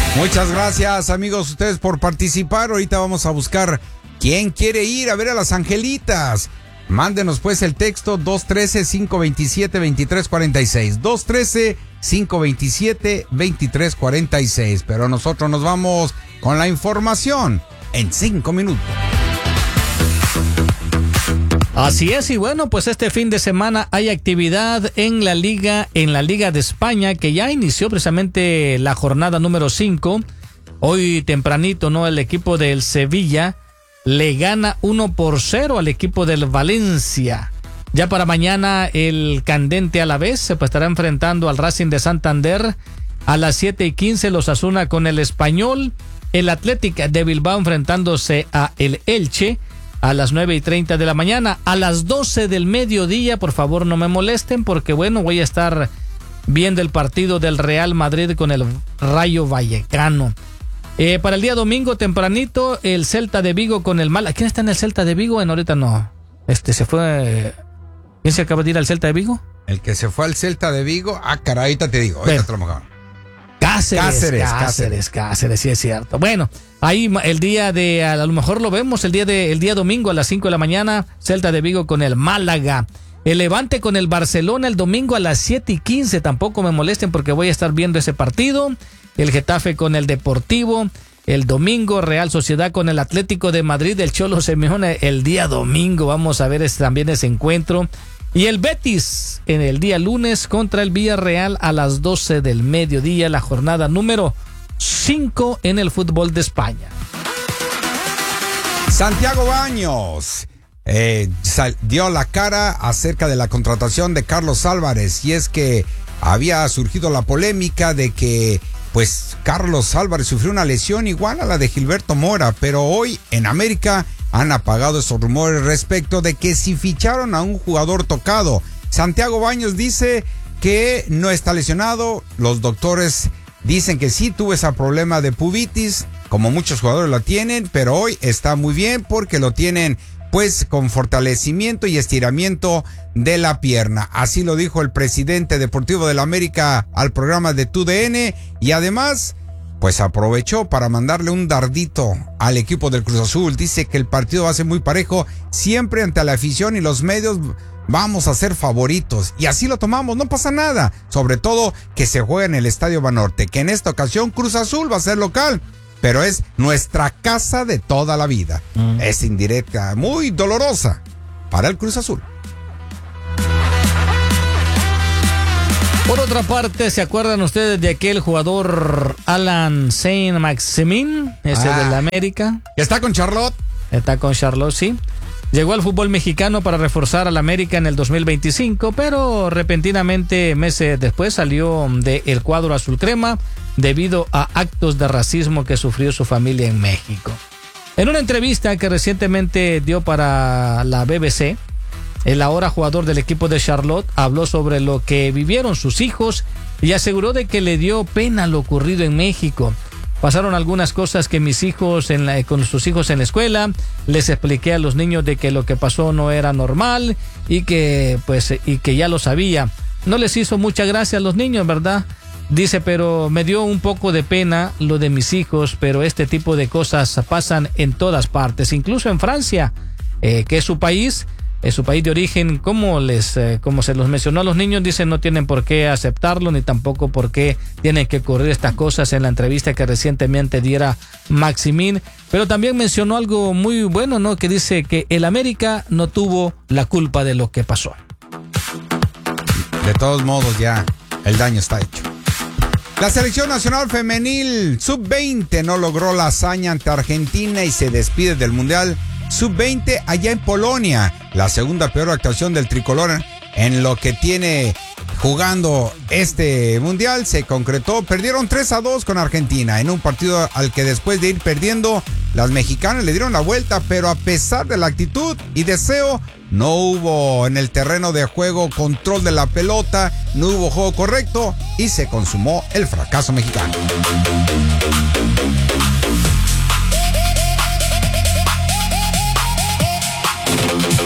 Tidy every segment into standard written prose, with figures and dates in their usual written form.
Muchas gracias, amigos, ustedes por participar. Ahorita vamos a buscar quién quiere ir a ver a las Angelitas. Mándenos pues el texto 213-527-2346. 213-527-2346. Pero nosotros nos vamos con la información en 5 minutos. Así es, y bueno, pues este fin de semana hay actividad en la Liga de España, que ya inició precisamente la jornada número 5. Hoy tempranito, ¿no? El equipo del Sevilla le gana 1-0 al equipo del Valencia. Ya para mañana el candente Alavés se estará enfrentando al Racing de Santander. A las 7:15 los Osasuna con el Español. El Athletic de Bilbao enfrentándose a el Elche a las 9:30 de la mañana. A las 12 del mediodía, por favor no me molesten, porque bueno, voy a estar viendo el partido del Real Madrid con el Rayo Vallecano. Para el día domingo tempranito, el Celta de Vigo con el Málaga. ¿Quién está en el Celta de Vigo? Ahorita no. Se fue. ¿Quién se acaba de ir al Celta de Vigo? El que se fue al Celta de Vigo. Caray, ahorita te digo. Ahorita te lo mejor. Cáceres, sí es cierto. Bueno, ahí el día de, a lo mejor lo vemos, el día domingo a las 5 de la mañana, Celta de Vigo con el Málaga. El Levante con el Barcelona el domingo a las 7:15. Tampoco me molesten porque voy a estar viendo ese partido. El Getafe con el Deportivo. El domingo, Real Sociedad con el Atlético de Madrid, el Cholo Simeone el día domingo. Vamos a ver también ese encuentro. Y el Betis en el día lunes contra el Villarreal a las 12 del mediodía, la jornada número 5 en el fútbol de España. Santiago Baños dio la cara acerca de la contratación de Carlos Álvarez, y es que había surgido la polémica de que pues Carlos Álvarez sufrió una lesión igual a la de Gilberto Mora, pero hoy en América han apagado esos rumores respecto de que si ficharon a un jugador tocado. Santiago Baños dice que no está lesionado. Los doctores dicen que sí tuvo ese problema de pubitis, como muchos jugadores lo tienen, pero hoy está muy bien porque lo tienen pues con fortalecimiento y estiramiento de la pierna. Así lo dijo el presidente deportivo de la América al programa de TUDN, y además pues aprovechó para mandarle un dardito al equipo del Cruz Azul. Dice que el partido va a ser muy parejo, siempre ante la afición y los medios vamos a ser favoritos, y así lo tomamos, no pasa nada, sobre todo que se juega en el Estadio Banorte, que en esta ocasión Cruz Azul va a ser local, pero es nuestra casa de toda la vida. Es indirecta, muy dolorosa para el Cruz Azul. Por otra parte, ¿se acuerdan ustedes de aquel jugador Alan Saint-Maximin? Ese de la América. ¿Está con Charlotte? Está con Charlotte, sí. Llegó al fútbol mexicano para reforzar al América en el 2025, pero repentinamente, meses después, salió del cuadro azul crema debido a actos de racismo que sufrió su familia en México. En una entrevista que recientemente dio para la BBC, el ahora jugador del equipo de Charlotte habló sobre lo que vivieron sus hijos y aseguró de que le dio pena lo ocurrido en México. Pasaron algunas cosas que mis hijos con sus hijos en la escuela, les expliqué a los niños de que lo que pasó no era normal y que ya lo sabía. No les hizo mucha gracia a los niños, ¿verdad? Dice, pero me dio un poco de pena lo de mis hijos, pero este tipo de cosas pasan en todas partes, incluso en Francia, que es su país de origen. Como se los mencionó a los niños, dicen no tienen por qué aceptarlo, ni tampoco por qué tienen que ocurrir estas cosas en la entrevista que recientemente diera Maximín. Pero también mencionó algo muy bueno, ¿no? Que dice que el América no tuvo la culpa de lo que pasó. De todos modos, ya el daño está hecho. La selección nacional femenil sub-20 no logró la hazaña ante Argentina y se despide del Mundial Sub-20 allá en Polonia. La segunda peor actuación del tricolor en lo que tiene jugando este mundial se concretó. Perdieron 3-2 con Argentina en un partido al que después de ir perdiendo, las mexicanas le dieron la vuelta, pero a pesar de la actitud y deseo, no hubo en el terreno de juego control de la pelota, no hubo juego correcto y se consumó el fracaso mexicano.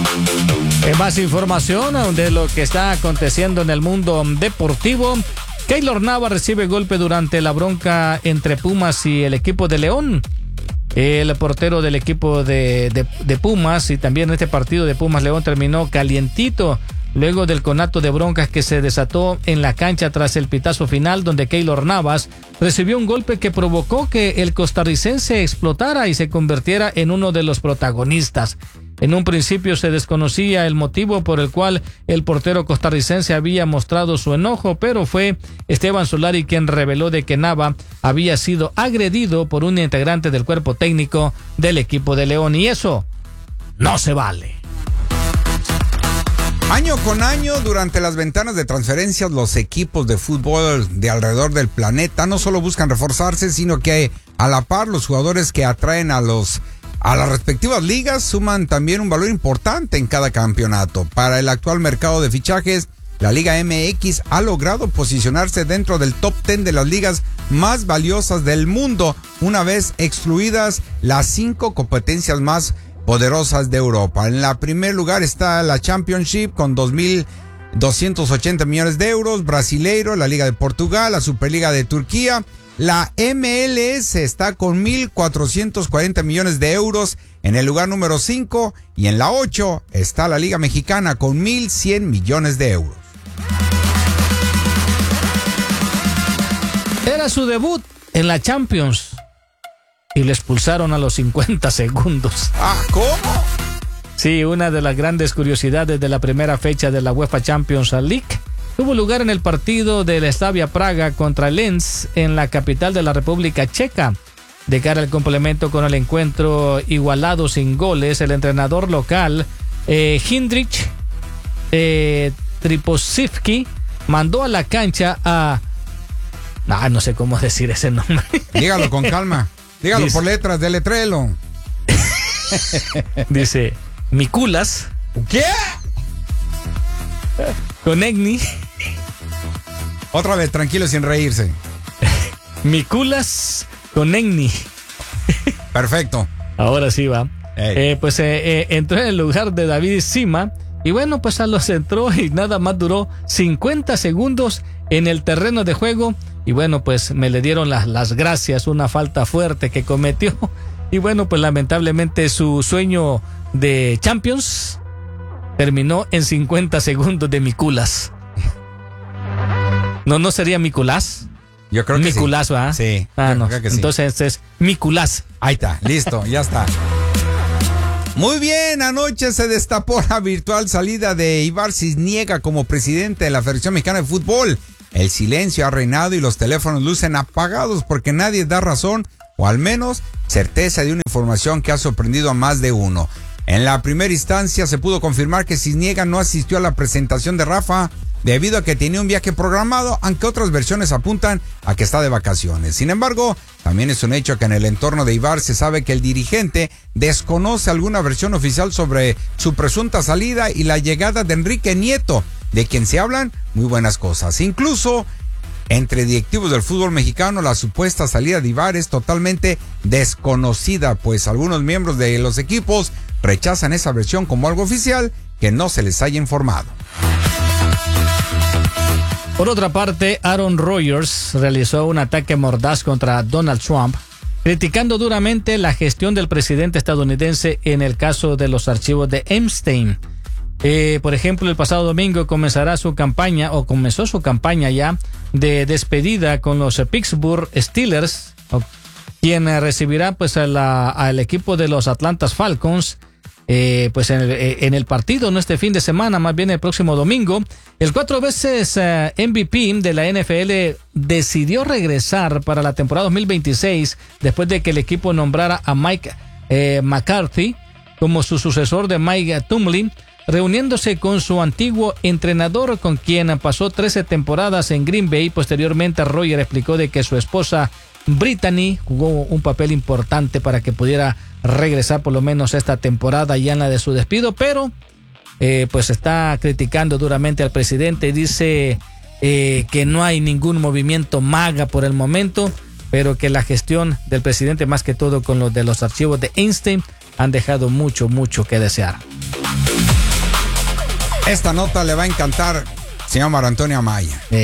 Más información de lo que está aconteciendo en el mundo deportivo. Keylor Navas recibe golpe durante la bronca entre Pumas y el equipo de León. El portero del equipo de Pumas, y también este partido de Pumas León terminó calientito luego del conato de broncas que se desató en la cancha tras el pitazo final, donde Keylor Navas recibió un golpe que provocó que el costarricense explotara y se convirtiera en uno de los protagonistas. En un principio se desconocía el motivo por el cual el portero costarricense había mostrado su enojo, pero fue Esteban Solari quien reveló de que Nava había sido agredido por un integrante del cuerpo técnico del equipo de León, y eso no se vale. Año con año, durante las ventanas de transferencias, los equipos de fútbol de alrededor del planeta no solo buscan reforzarse, sino que a la par los jugadores que atraen a las respectivas ligas suman también un valor importante en cada campeonato. Para el actual mercado de fichajes, la Liga MX ha logrado posicionarse dentro del top 10 de las ligas más valiosas del mundo, una vez excluidas las 5 competencias más poderosas de Europa. En la primer lugar está la Championship con 2.280 millones de euros, Brasileiro, la Liga de Portugal, la Superliga de Turquía. La MLS está con 1.440 millones de euros en el lugar número 5, y en la 8 está la Liga Mexicana con 1.100 millones de euros. Era su debut en la Champions y le expulsaron a los 50 segundos. ¿Cómo? Sí, una de las grandes curiosidades de la primera fecha de la UEFA Champions League tuvo lugar en el partido del Slavia Praga contra Lens en la capital de la República Checa. De cara al complemento con el encuentro igualado sin goles, el entrenador local, Hindrich Triposivki, mandó a la cancha a... no sé cómo decir ese nombre. Dígalo con calma. Dígalo por letras, deletrelo. Dice, Mikulas. ¿Qué? Konechny. Otra vez, tranquilo, sin reírse. Mikulas Konechny. Perfecto. Ahora sí va. Entró en el lugar de David Sima. Y bueno, pues a los entró y nada más duró 50 segundos en el terreno de juego. Y bueno, pues me le dieron las gracias, una falta fuerte que cometió. Y bueno, pues lamentablemente su sueño de Champions terminó en 50 segundos de Mikulas. ¿No sería Mikulas? Yo creo que Mikulas, sí. ¿verdad? Sí. No. Creo que sí. Entonces es Mikulas. Ahí está, listo, ya está. Muy bien, anoche se destapó la virtual salida de Ivar Cisniega como presidente de la Federación Mexicana de Fútbol. El silencio ha reinado y los teléfonos lucen apagados porque nadie da razón, o al menos certeza, de una información que ha sorprendido a más de uno. En la primera instancia se pudo confirmar que Cisniega no asistió a la presentación de Rafa debido a que tenía un viaje programado, aunque otras versiones apuntan a que está de vacaciones. Sin embargo, también es un hecho que en el entorno de Ivar se sabe que el dirigente desconoce alguna versión oficial sobre su presunta salida y la llegada de Enrique Nieto, de quien se hablan muy buenas cosas. Incluso entre directivos del fútbol mexicano, la supuesta salida de Ivar es totalmente desconocida, pues algunos miembros de los equipos rechazan esa versión como algo oficial que no se les haya informado. Por otra parte, Aaron Rodgers realizó un ataque mordaz contra Donald Trump, criticando duramente la gestión del presidente estadounidense en el caso de los archivos de Epstein. Por ejemplo, el pasado domingo comenzó su campaña ya de despedida con los Pittsburgh Steelers, quien recibirá pues al equipo de los Atlanta Falcons pues en el partido, no este fin de semana, más bien el próximo domingo. El 4 veces MVP de la NFL decidió regresar para la temporada 2026 después de que el equipo nombrara a Mike McCarthy como su sucesor de Mike Tomlin, reuniéndose con su antiguo entrenador, con quien pasó 13 temporadas en Green Bay. Posteriormente, Roger explicó de que su esposa Brittany jugó un papel importante para que pudiera regresar por lo menos esta temporada ya en la de su despido, pero pues está criticando duramente al presidente y dice que no hay ningún movimiento MAGA por el momento, pero que la gestión del presidente, más que todo con los de los archivos de Epstein, han dejado mucho que desear. Esta nota le va a encantar, señor Mario Antonio Amaya.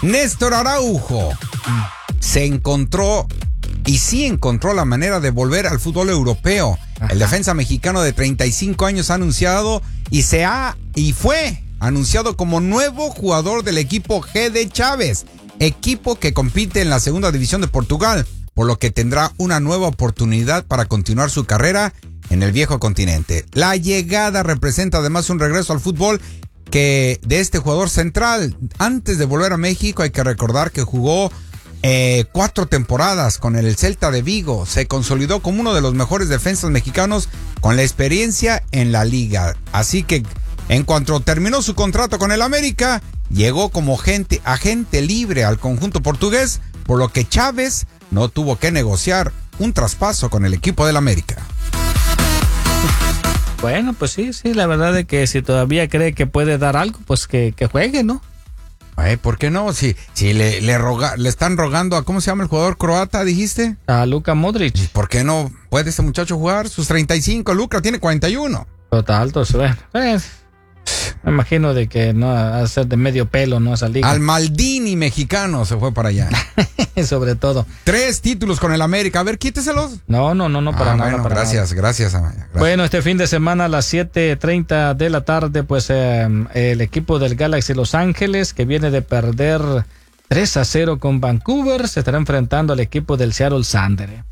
Néstor Araujo se encontró y sí encontró la manera de volver al fútbol europeo. Ajá. El defensa mexicano de 35 años ha anunciado y fue anunciado como nuevo jugador del equipo GD Chávez, equipo que compite en la segunda división de Portugal, por lo que tendrá una nueva oportunidad para continuar su carrera en el viejo continente. La llegada representa además un regreso al fútbol de este jugador central. Antes de volver a México hay que recordar que jugó 4 temporadas con el Celta de Vigo. Se consolidó como uno de los mejores defensas mexicanos con la experiencia en la liga. Así que en cuanto terminó su contrato con el América, llegó como agente libre al conjunto portugués, por lo que Chávez no tuvo que negociar un traspaso con el equipo del América. Bueno, pues sí, la verdad es que si todavía cree que puede dar algo, pues que juegue, ¿no? ¿Por qué no? Si le están rogando a, ¿cómo se llama el jugador croata, dijiste? A Luka Modric. ¿Por qué no puede este muchacho jugar sus 35? Luka tiene 41. Total, entonces, bueno, me imagino de que no va a ser de medio pelo, ¿no? Esa liga. Al Maldini mexicano se fue para allá. Sobre todo. 3 títulos con el América. A ver, quíteselos. No, para nada. Bueno, para gracias, nada. Gracias, Amaya. Gracias. Bueno, este fin de semana a las 7:30 de la tarde, pues el equipo del Galaxy Los Ángeles, que viene de perder 3-0 con Vancouver, se estará enfrentando al equipo del Seattle Sounders.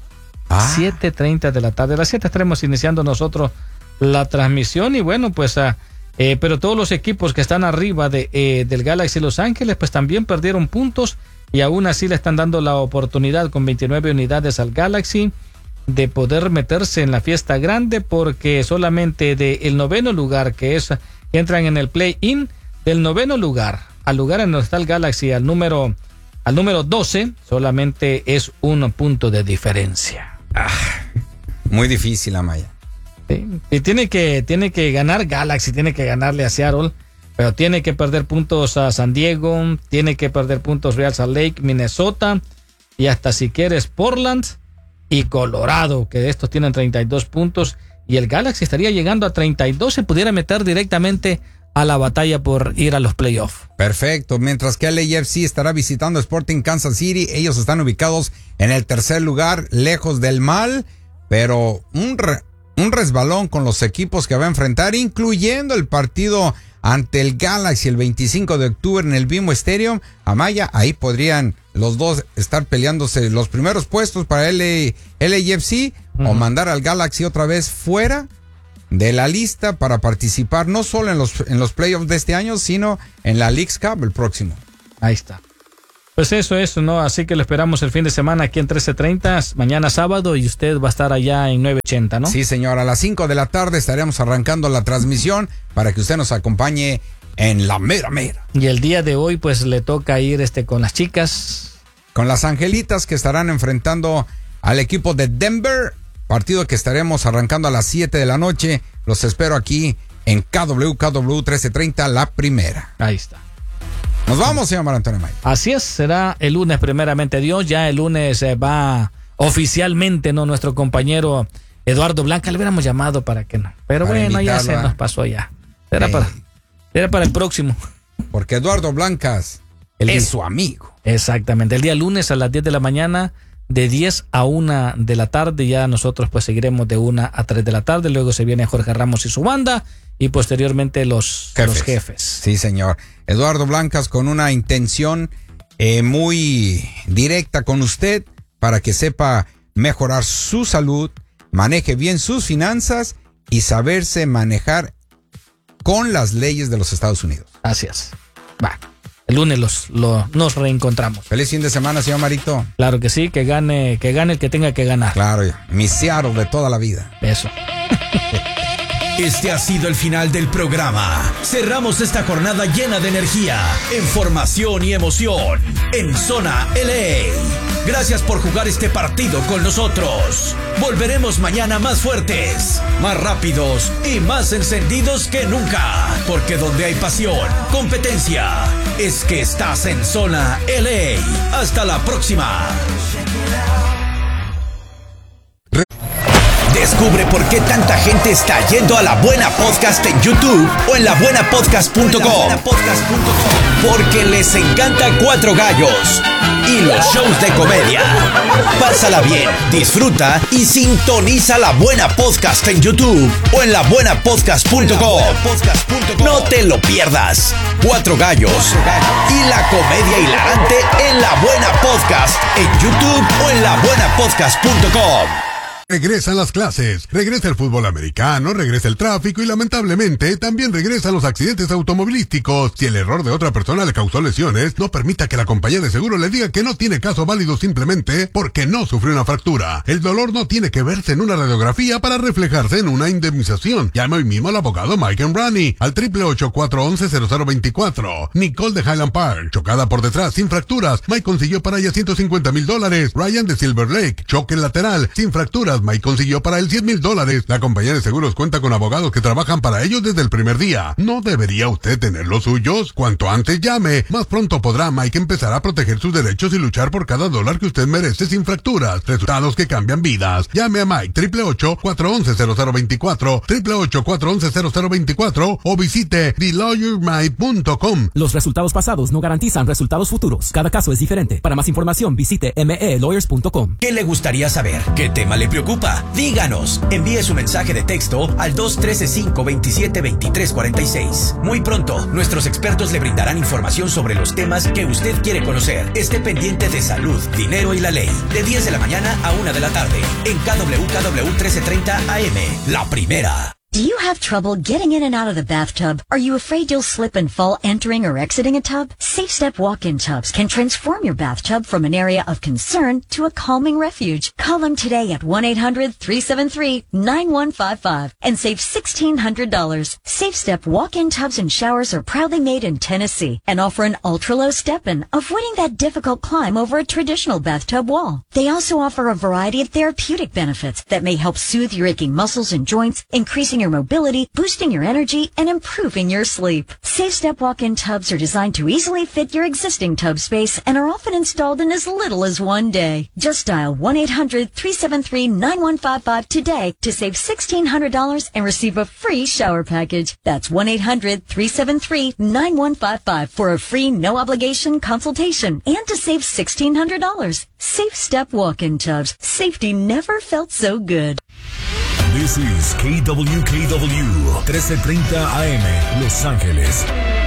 7:30 de la tarde. A las 7 estaremos iniciando nosotros la transmisión y bueno, pues pero todos los equipos que están arriba del Galaxy Los Ángeles pues también perdieron puntos y aún así le están dando la oportunidad con 29 unidades al Galaxy de poder meterse en la fiesta grande, porque solamente del 9º lugar, que entran en el play-in, del 9º lugar al lugar en donde está el Galaxy al número 12 solamente es 1 punto de diferencia. Muy difícil, Amaya. Y tiene que ganar Galaxy, tiene que ganarle a Seattle, pero tiene que perder puntos a San Diego, tiene que perder puntos Real Salt Lake, Minnesota y hasta si quieres Portland y Colorado, que de estos tienen 32 puntos y el Galaxy estaría llegando a 32, se pudiera meter directamente a la batalla por ir a los playoffs. Perfecto, mientras que LAFC estará visitando Sporting Kansas City, ellos están ubicados en el 3er lugar, lejos del mal, pero un resbalón con los equipos que va a enfrentar, incluyendo el partido ante el Galaxy el 25 de octubre en el BMO Stadium. Amaya, ahí podrían los dos estar peleándose los primeros puestos para LAFC o mandar al Galaxy otra vez fuera de la lista para participar no solo en los playoffs de este año, sino en la Leagues Cup el próximo. Ahí está. Pues eso, ¿no? Así que lo esperamos el fin de semana aquí en 13:30, mañana sábado, y usted va a estar allá en 980, ¿no? Sí, señor, a las 5 de la tarde estaremos arrancando la transmisión para que usted nos acompañe en la mera. Y el día de hoy, pues, le toca ir con las chicas. Con las Angelitas, que estarán enfrentando al equipo de Denver, partido que estaremos arrancando a las 7 de la noche. Los espero aquí en KW 1330, la primera. Ahí está. Nos vamos, señor Mario Antonio Maya. Así es, será el lunes, primeramente Dios. Ya el lunes va oficialmente, ¿no? Nuestro compañero Eduardo Blanca, le hubiéramos llamado para que no. Pero para bueno, ya se nos pasó ya. Era para el próximo. Porque Eduardo Blancas es su amigo. Exactamente. El día lunes a las 10 de la mañana, de 10 a 1 de la tarde, ya nosotros pues seguiremos de 1 a 3 de la tarde. Luego se viene Jorge Ramos y su banda. Y posteriormente los jefes. Sí, señor. Eduardo Blancas con una intención muy directa con usted para que sepa mejorar su salud, maneje bien sus finanzas y saberse manejar con las leyes de los Estados Unidos. Así es. Va. El lunes nos reencontramos. Feliz fin de semana, señor Marito. Claro que sí, que gane el que tenga que ganar. Claro, mi Seattle de toda la vida. Eso. Este ha sido el final del programa. Cerramos esta jornada llena de energía, información y emoción en Zona LA. Gracias por jugar este partido con nosotros. Volveremos mañana más fuertes, más rápidos y más encendidos que nunca. Porque donde hay pasión, competencia, es que estás en Zona LA. Hasta la próxima. Descubre por qué tanta gente está yendo a La Buena Podcast en YouTube o en labuenapodcast.com. Porque les encanta Cuatro Gallos y los shows de comedia. Pásala bien, disfruta y sintoniza La Buena Podcast en YouTube o en labuenapodcast.com. No te lo pierdas. Cuatro Gallos y la comedia hilarante en La Buena Podcast en YouTube o en labuenapodcast.com. Regresan las clases, regresa el fútbol americano, regresa el tráfico y lamentablemente también regresan los accidentes automovilísticos. Si el error de otra persona le causó lesiones, no permita que la compañía de seguro le diga que no tiene caso válido simplemente porque no sufrió una fractura. El dolor no tiene que verse en una radiografía para reflejarse en una indemnización. Llame hoy mismo al abogado Mike Embrani al 888-411-0024. Nicole de Highland Park, chocada por detrás sin fracturas, Mike consiguió para ella $150,000. Ryan de Silver Lake, choque lateral sin fracturas, Mike consiguió para él $100,000. La compañía de seguros cuenta con abogados que trabajan para ellos desde el primer día. ¿No debería usted tener los suyos? Cuanto antes llame, más pronto podrá Mike empezar a proteger sus derechos y luchar por cada dólar que usted merece sin fracturas. Resultados que cambian vidas. Llame a Mike 888-411-0024, 888-411-0024 o visite TheLawyerMike.com. Los resultados pasados no garantizan resultados futuros. Cada caso es diferente. Para más información visite melawyers.com. ¿Qué le gustaría saber? ¿Qué tema le preocupa? Díganos. Envíe su mensaje de texto al 213-527-2346. Muy pronto, nuestros expertos le brindarán información sobre los temas que usted quiere conocer. Esté pendiente de salud, dinero y la ley. De 10 de la mañana a 1 de la tarde. En KWKW 1330 AM. La primera. Do you have trouble getting in and out of the bathtub? Are you afraid you'll slip and fall entering or exiting a tub? Safe Step walk-in tubs can transform your bathtub from an area of concern to a calming refuge. Call them today at 1-800-373-9155 and save $1,600. Safe Step walk-in tubs and showers are proudly made in Tennessee and offer an ultra-low step-in, avoiding that difficult climb over a traditional bathtub wall. They also offer a variety of therapeutic benefits that may help soothe your aching muscles and joints, increasing your mobility, boosting your energy, and improving your sleep. Safe Step walk-in tubs are designed to easily fit your existing tub space and are often installed in as little as one day. Just dial 1-800-373-9155 today to save $1,600 and receive a free shower package. That's 1-800-373-9155 for a free no-obligation consultation and to save $1,600. Safe Step walk-in tubs. Safety never felt so good. This is KWKW 1330 AM, Los Ángeles.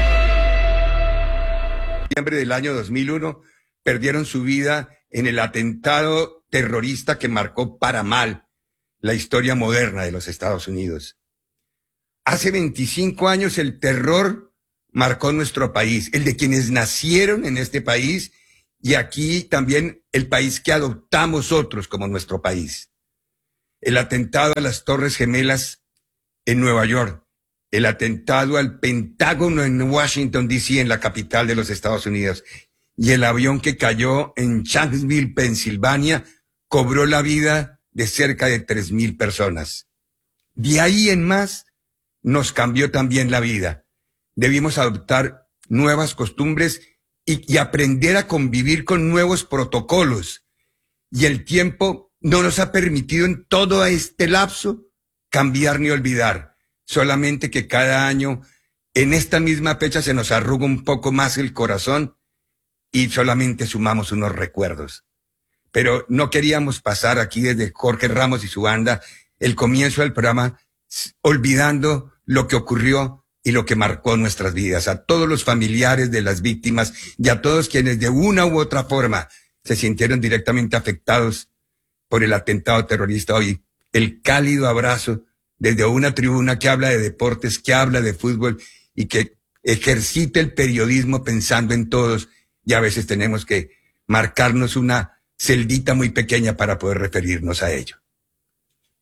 En diciembre del año 2001 perdieron su vida en el atentado terrorista que marcó para mal la historia moderna de los Estados Unidos. Hace 25 años el terror marcó nuestro país, el de quienes nacieron en este país y aquí también el país que adoptamos otros como nuestro país. El atentado a las Torres Gemelas en Nueva York, el atentado al Pentágono en Washington, D.C., en la capital de los Estados Unidos, y el avión que cayó en Shanksville, Pensilvania, cobró la vida de cerca de 3,000 personas. De ahí en más, nos cambió también la vida. Debimos adoptar nuevas costumbres y aprender a convivir con nuevos protocolos. Y el tiempo no nos ha permitido en todo este lapso cambiar ni olvidar. Solamente que cada año, en esta misma fecha, se nos arruga un poco más el corazón y solamente sumamos unos recuerdos. Pero no queríamos pasar aquí desde Jorge Ramos y su banda el comienzo del programa olvidando lo que ocurrió y lo que marcó nuestras vidas. A todos los familiares de las víctimas y a todos quienes de una u otra forma se sintieron directamente afectados por el atentado terrorista hoy, el cálido abrazo desde una tribuna que habla de deportes, que habla de fútbol y que ejercita el periodismo pensando en todos, y a veces tenemos que marcarnos una celdita muy pequeña para poder referirnos a ello.